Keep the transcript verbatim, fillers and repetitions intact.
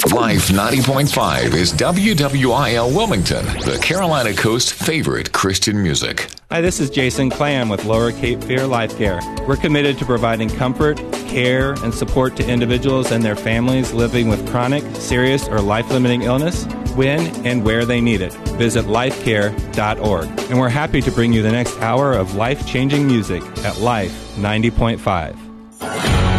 Life ninety point five is W W I L Wilmington, the Carolina Coast's favorite Christian music. Hi, this is Jason Clam with Lower Cape Fear Life Care. We're committed to providing comfort, care, and support to individuals and their families living with chronic, serious, or life-limiting illness when and where they need it. Visit life care dot org. And we're happy to bring you the next hour of life-changing music at Life ninety point five.